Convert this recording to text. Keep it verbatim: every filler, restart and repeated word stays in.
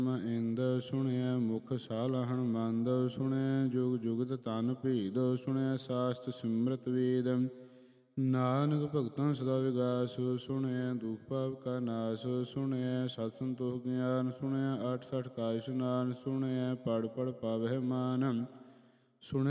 ਇੰਦ ਸੁਣਿਆ ਮੁਖ ਸਾਲਹਣ ਮੰਦ ਸੁਣਿਆ ਜੁਗ ਜੁਗਤ ਤਨ ਭੀਦ ਸੁਣਿਆ ਸਾਸਤ ਸਿਮਰਤ ਵੇਦ ਨਾਨਕ ਭਗਤਾਂ ਸਦਾ ਵਿਗਾਸ ਸੁਣਿਆ ਦੁਖ ਪਾਪ ਕਾ ਨਾਸ ਸੁਣਿਆ ਸਤ ਸੰਤੋਖ ਗਿਆਨ ਸੁਣਿਆ ਅਠ ਸਠ ਕਾ ਇਸ਼ਨਾਨ ਸੁਣਿਆ ਪੜ ਪੜ ਪਾਵਹਿ ਮਾਨ ਸੁਣਿਆ